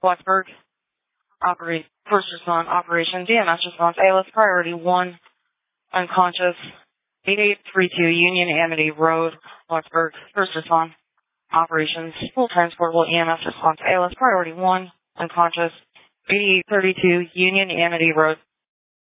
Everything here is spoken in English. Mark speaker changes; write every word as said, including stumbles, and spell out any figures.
Speaker 1: Wattsburg. Operate first response operations. E M S response. A L S priority one. Unconscious. eighty-eight thirty-two Union Amity Road, Wattsburg. First response operations. Full transportable E M S response. A L S priority one. Unconscious. eighty-eight thirty-two Union Amity Road.